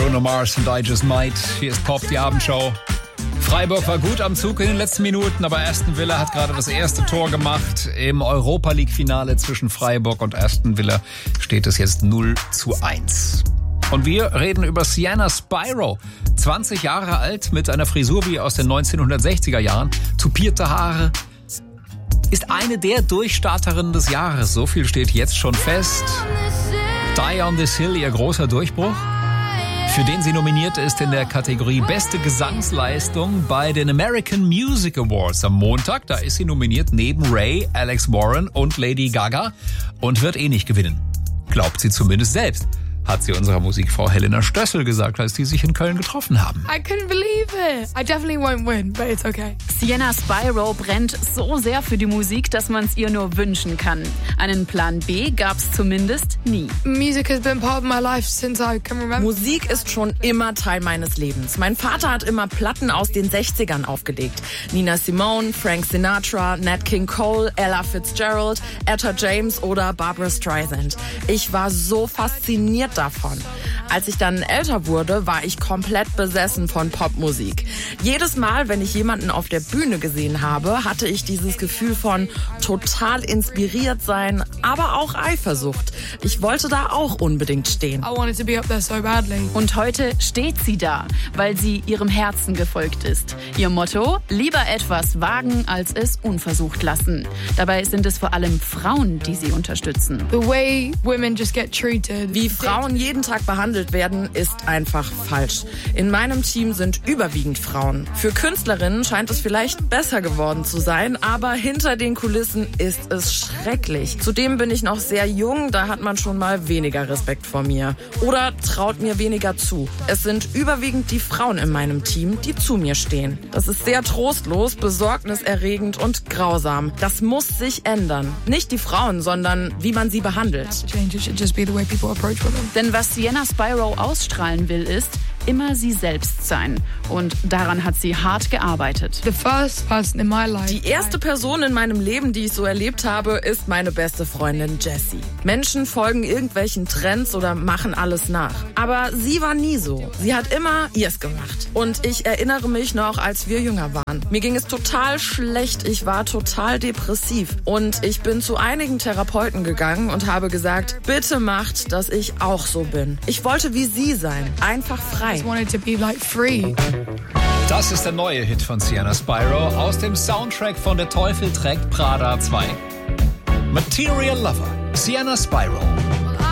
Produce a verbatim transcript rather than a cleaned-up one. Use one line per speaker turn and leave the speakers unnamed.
Bruno Mars und I Just Might. Hier ist Pop, die Abendshow. Freiburg war gut am Zug in den letzten Minuten, aber Aston Villa hat gerade das erste Tor gemacht. Im Europa League-Finale zwischen Freiburg und Aston Villa steht es jetzt null zu eins. Und wir reden über Sienna Spyro. zwanzig Jahre alt, mit einer Frisur wie aus den neunzehnhundertsechziger Jahren, tupierte Haare. Ist eine der Durchstarterinnen des Jahres. So viel steht jetzt schon fest. Die on this Hill, ihr großer Durchbruch, für den sie nominiert ist in der Kategorie Beste Gesangsleistung bei den American Music Awards am Montag. Da ist sie nominiert neben Ray, Alex Warren und Lady Gaga und wird eh nicht gewinnen. Glaubt sie zumindest selbst, hat sie unserer Musikfrau Helena Stössel gesagt, als die sich in Köln getroffen haben.
I couldn't believe it. I definitely won't win, but it's okay.
Sienna Spyro brennt so sehr für die Musik, dass man es ihr nur wünschen kann. Einen Plan B gab's zumindest nie.
Music has been part of my life since I can remember.
Musik ist schon immer Teil meines Lebens. Mein Vater hat immer Platten aus den sechzigern aufgelegt. Nina Simone, Frank Sinatra, Nat King Cole, Ella Fitzgerald, Etta James oder Barbra Streisand. Ich war so fasziniert davon. Als ich dann älter wurde, war ich komplett besessen von Popmusik. Jedes Mal, wenn ich jemanden auf der Bühne gesehen habe, hatte ich dieses Gefühl von total inspiriert sein, aber auch Eifersucht. Ich wollte da auch unbedingt stehen.
I wanted to be up there so badly.
Und heute steht sie da, weil sie ihrem Herzen gefolgt ist. Ihr Motto: lieber etwas wagen, als es unversucht lassen. Dabei sind es vor allem Frauen, die sie unterstützen.
The way women just get treated.
Wie Frauen jeden Tag behandelt werden, ist einfach falsch. In meinem Team sind überwiegend Frauen. Für Künstlerinnen scheint es vielleicht besser geworden zu sein, aber hinter den Kulissen ist es schrecklich. Zudem bin ich noch sehr jung, da hat man schon mal weniger Respekt vor mir. Oder traut mir weniger zu. Es sind überwiegend die Frauen in meinem Team, die zu mir stehen. Das ist sehr trostlos, besorgniserregend und grausam. Das muss sich ändern. Nicht die Frauen, sondern wie man sie behandelt.
Denn was Sienna Spyro ausstrahlen will, ist immer sie selbst sein. Und daran hat sie hart gearbeitet.
The first person in my life.
Die erste Person in meinem Leben, die ich so erlebt habe, ist meine beste Freundin Jessie. Menschen folgen irgendwelchen Trends oder machen alles nach. Aber sie war nie so. Sie hat immer ihrs gemacht. Und ich erinnere mich noch, als wir jünger waren. Mir ging es total schlecht. Ich war total depressiv. Und ich bin zu einigen Therapeuten gegangen und habe gesagt, bitte macht, dass ich auch so bin. Ich wollte wie sie sein. Einfach frei.
I wanted to be like free.
Das ist der neue Hit von Sienna Spyro aus dem Soundtrack von Der Teufel trägt Prada zwei. Material Lover, Sienna Spyro.